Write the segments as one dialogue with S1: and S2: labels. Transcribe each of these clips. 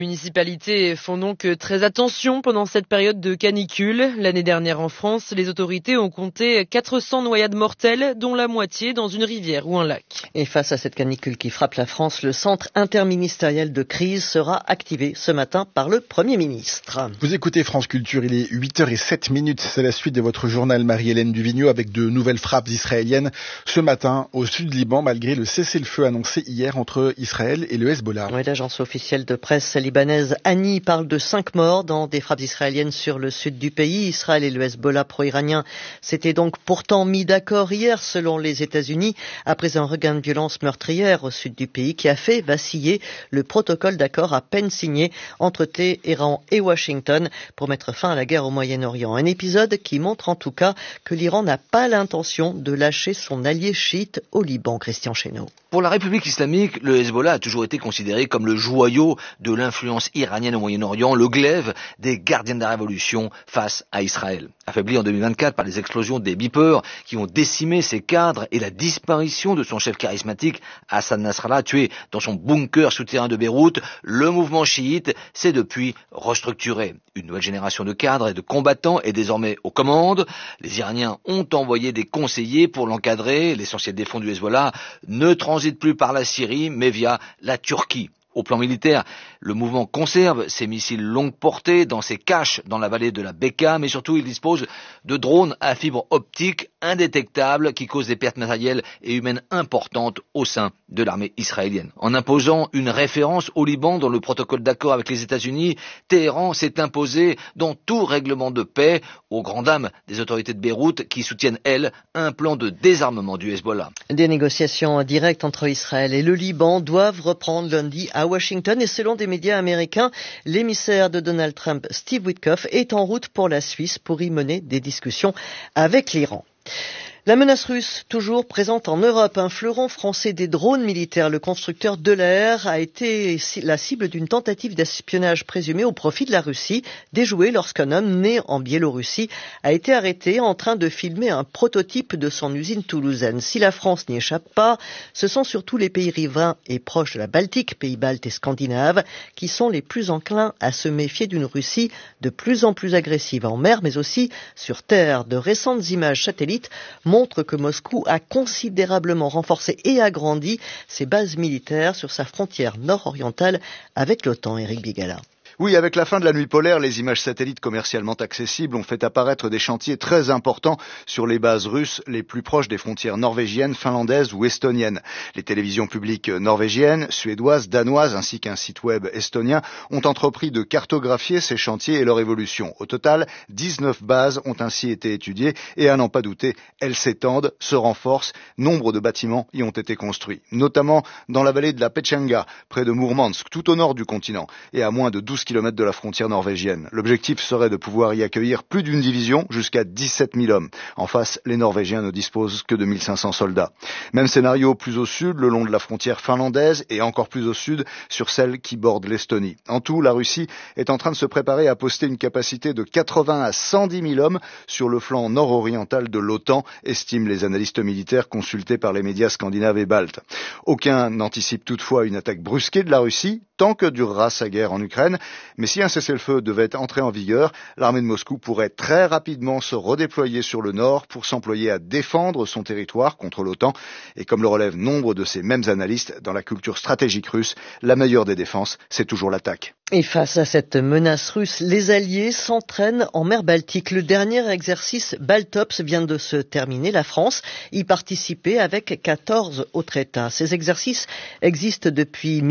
S1: Les municipalités font donc très attention pendant cette période de canicule. L'année dernière en France, les autorités ont compté 400 noyades mortelles, dont la moitié dans une rivière ou un lac.
S2: Et face à cette canicule qui frappe la France, le centre interministériel de crise sera activé ce matin par le Premier ministre.
S3: Vous écoutez France Culture, il est 8h07. C'est la suite de votre journal Marie-Hélène Duvigneau avec de nouvelles frappes israéliennes ce matin au sud Liban, malgré le cessez-le-feu annoncé hier entre Israël et le Hezbollah.
S2: Oui, l'agence officielle de presse libanaise Annie parle de 5 morts dans des frappes israéliennes sur le sud du pays. Israël et le Hezbollah pro-iranien s'étaient donc pourtant mis d'accord hier, selon les États-Unis, après un regain de violence meurtrière au sud du pays qui a fait vaciller le protocole d'accord à peine signé entre Téhéran et Washington pour mettre fin à la guerre au Moyen-Orient. Un épisode qui montre en tout cas que l'Iran n'a pas l'intention de lâcher son allié chiite au Liban. Christian Chesneau.
S4: Pour la République islamique, le Hezbollah a toujours été considéré comme le joyau de l'influence iranienne au Moyen-Orient, le glaive des gardiens de la révolution face à Israël. Affaibli en 2024 par les explosions des beepers qui ont décimé ses cadres et la disparition de son chef charismatique Hassan Nasrallah, tué dans son bunker souterrain de Beyrouth, le mouvement chiite s'est depuis restructuré. Une nouvelle génération de cadres et de combattants est désormais aux commandes. Les Iraniens ont envoyé des conseillers pour l'encadrer. L'essentiel des fonds du Hezbollah ne transite plus par la Syrie, mais via la Turquie. Au plan militaire, le mouvement conserve ses missiles longue portée dans ses caches dans la vallée de la Beka, mais surtout il dispose de drones à fibre optique indétectables qui causent des pertes matérielles et humaines importantes au sein de l'armée israélienne. En imposant une référence au Liban dans le protocole d'accord avec les États-Unis, Téhéran s'est imposé dans tout règlement de paix, aux grandes dames des autorités de Beyrouth qui soutiennent, elles, un plan de désarmement du Hezbollah.
S2: Des négociations directes entre Israël et le Liban doivent reprendre lundi à Washington et selon des médias américains, l'émissaire de Donald Trump, Steve Witkoff, est en route pour la Suisse pour y mener des discussions avec l'Iran. La menace russe, toujours présente en Europe, un fleuron français des drones militaires, le constructeur Delair, a été la cible d'une tentative d'espionnage présumée au profit de la Russie, déjouée lorsqu'un homme né en Biélorussie a été arrêté en train de filmer un prototype de son usine toulousaine. Si la France n'y échappe pas, ce sont surtout les pays riverains et proches de la Baltique, pays baltes et scandinaves, qui sont les plus enclins à se méfier d'une Russie de plus en plus agressive en mer, mais aussi sur terre. De récentes images satellites montre que Moscou a considérablement renforcé et agrandi ses bases militaires sur sa frontière nord-orientale avec l'OTAN. Éric Bigala.
S5: Oui, avec la fin de la nuit polaire, les images satellites commercialement accessibles ont fait apparaître des chantiers très importants sur les bases russes les plus proches des frontières norvégiennes, finlandaises ou estoniennes. Les télévisions publiques norvégiennes, suédoises, danoises ainsi qu'un site web estonien ont entrepris de cartographier ces chantiers et leur évolution. Au total, 19 bases ont ainsi été étudiées et à n'en pas douter, elles s'étendent, se renforcent. Nombre de bâtiments y ont été construits, notamment dans la vallée de la Pechenga, près de Mourmansk, tout au nord du continent et à moins de 12 km de la frontière norvégienne. L'objectif serait de pouvoir y accueillir plus d'une division, jusqu'à 17 000 hommes. En face, les Norvégiens ne disposent que de 1500 soldats. Même scénario plus au sud, le long de la frontière finlandaise et encore plus au sud, sur celle qui borde l'Estonie. En tout, la Russie est en train de se préparer à poster une capacité de 80 à 110 000 hommes sur le flanc nord-oriental de l'OTAN, estiment les analystes militaires consultés par les médias scandinaves et baltes. Aucun n'anticipe toutefois une attaque brusquée de la Russie, tant que durera sa guerre en Ukraine. Mais si un cessez-le-feu devait entrer en vigueur, l'armée de Moscou pourrait très rapidement se redéployer sur le nord pour s'employer à défendre son territoire contre l'OTAN. Et comme le relèvent nombre de ces mêmes analystes, dans la culture stratégique russe, la meilleure des défenses, c'est toujours l'attaque.
S2: Et face à cette menace russe, les Alliés s'entraînent en mer Baltique. Le dernier exercice Baltops vient de se terminer. La France y participait avec 14 autres États. Ces exercices existent depuis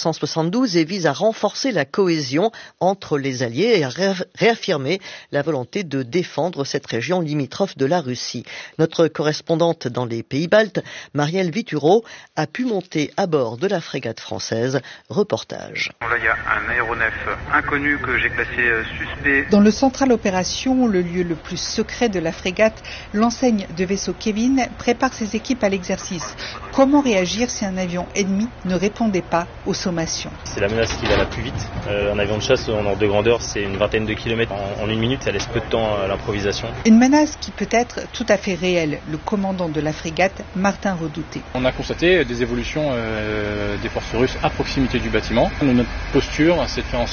S2: 1972 et visent à renforcer la cohésion entre les Alliés et à réaffirmer la volonté de défendre cette région limitrophe de la Russie. Notre correspondante dans les pays baltes, Marielle Vituro, a pu monter à bord de la frégate française. Reportage.
S6: Là, il y a un aéronef inconnu que j'ai classé suspect.
S7: Dans le central opération, le lieu le plus secret de la frégate, l'enseigne de vaisseau Kevin prépare ses équipes à l'exercice. Comment réagir si un avion ennemi ne répondait pas aux sommations?
S8: C'est la menace qui va la plus vite. Un avion de chasse en ordre de grandeur, c'est une vingtaine de kilomètres en une minute, ça laisse peu de temps à l'improvisation.
S7: Une menace qui peut être tout à fait réelle. Le commandant de la frégate, Martin Redouté.
S9: On a constaté des évolutions des forces russes à proximité du bâtiment. Notre posture, c'est c'est de faire en